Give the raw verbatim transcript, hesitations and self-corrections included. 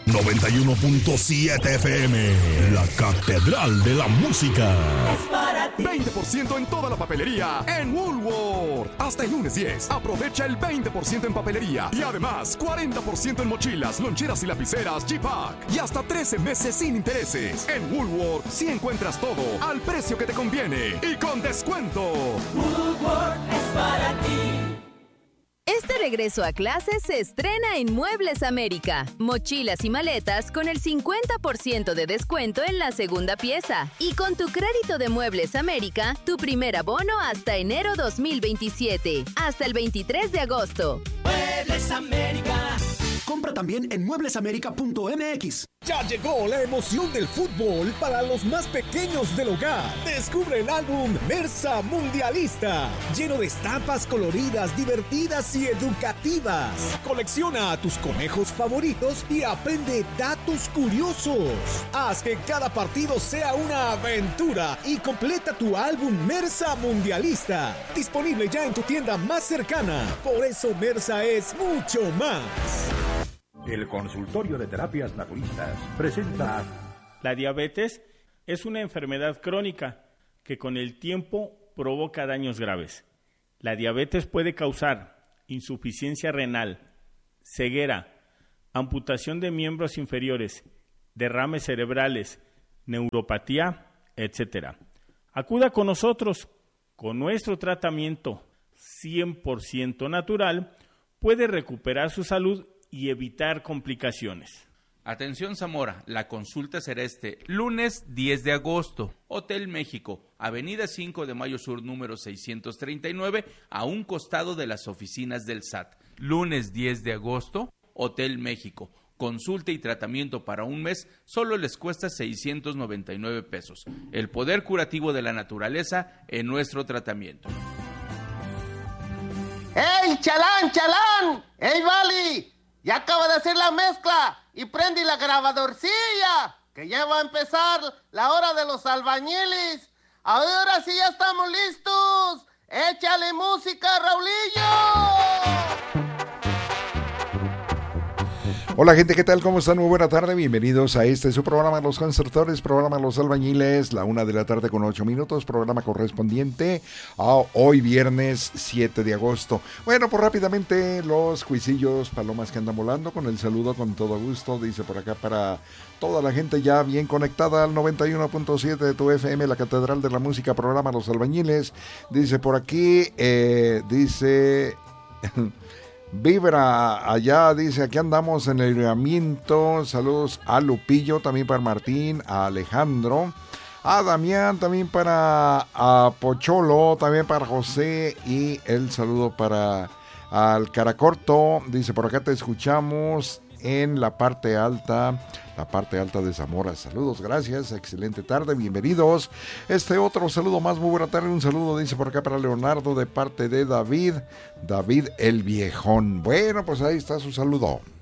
noventa y uno punto siete F M, la catedral de la música. Es para ti. veinte por ciento en toda la papelería en Woolworth. Hasta el lunes diez, aprovecha el veinte por ciento en papelería y además cuarenta por ciento en mochilas, loncheras y lapiceras G-Pack. Y hasta trece meses sin intereses. En Woolworth sí encuentras todo al precio que te conviene y con descuento. Woolworth es para ti. Este regreso a clases se estrena en Muebles América. Mochilas y maletas con el cincuenta por ciento de descuento en la segunda pieza. Y con tu crédito de Muebles América, tu primer abono hasta enero dos mil veintisiete. Hasta el veintitrés de agosto. Muebles América. Compra también en muebles américa punto m x. Ya llegó la emoción del fútbol para los más pequeños del hogar. Descubre el álbum Mersa Mundialista, lleno de estampas coloridas, divertidas y educativas. Colecciona a tus conejos favoritos y aprende datos curiosos. Haz que cada partido sea una aventura y completa tu álbum Mersa Mundialista. Disponible ya en tu tienda más cercana. Por eso Mersa es mucho más. El Consultorio de Terapias Naturistas presenta... La diabetes es una enfermedad crónica que con el tiempo provoca daños graves. La diabetes puede causar insuficiencia renal, ceguera, amputación de miembros inferiores, derrames cerebrales, neuropatía, etcétera. Acuda con nosotros. Con nuestro tratamiento cien por ciento natural, puede recuperar su salud y evitar complicaciones. Atención Zamora, la consulta será este lunes diez de agosto, Hotel México, Avenida cinco de Mayo Sur, número seiscientos treinta y nueve, a un costado de las oficinas del S A T. Lunes diez de agosto, Hotel México. Consulta y tratamiento para un mes solo les cuesta seiscientos noventa y nueve pesos. El poder curativo de la naturaleza en nuestro tratamiento. ¡Ey, chalán, chalán! ¡Ey, Vali! Ya acaba de hacer la mezcla y prende la grabadorcilla, que ya va a empezar la hora de los albañiles. Ahora sí ya estamos listos. ¡Échale música, Raulillo! Hola gente, ¿qué tal? ¿Cómo están? Muy buena tarde, bienvenidos a este su programa Los Constructores, programa Los Albañiles, la una de la tarde con ocho minutos, programa correspondiente a hoy viernes siete de agosto. Bueno, pues rápidamente los cuisillos, palomas que andan volando, con el saludo con todo gusto, dice por acá para toda la gente ya bien conectada al noventa y uno punto siete de tu F M, la catedral de la música, programa Los Albañiles, dice por aquí, eh, dice... Vibra allá, dice, aquí andamos en el libramiento. Saludos a Lupillo, también para Martín, a Alejandro, a Damián, también para a Pocholo, también para José, y el saludo para al Caracorto, dice, por acá te escuchamos en la parte alta, la parte alta de Zamora. Saludos, gracias, excelente tarde, bienvenidos. Este otro saludo más, muy buena tarde, un saludo, dice por acá para Leonardo, de parte de David, David el Viejón. Bueno, pues ahí está su saludo.